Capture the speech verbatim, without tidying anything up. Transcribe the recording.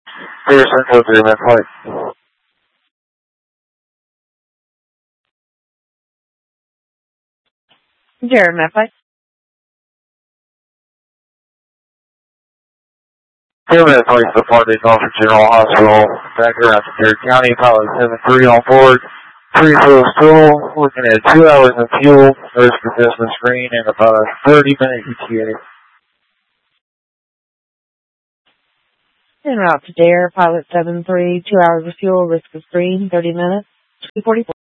Clear Central to Met Flight. Jared Met Flight. Clear Met Flight to Florida Norfolk General Hospital. Back around to Perry County. Pilot seven three on board. Three full still. Looking at two hours of fuel. Risk assessment screen and about a thirty minute E T A. En route to Dare, pilot seven three, two hours of fuel, risk of screen, thirty minutes, two forty-four.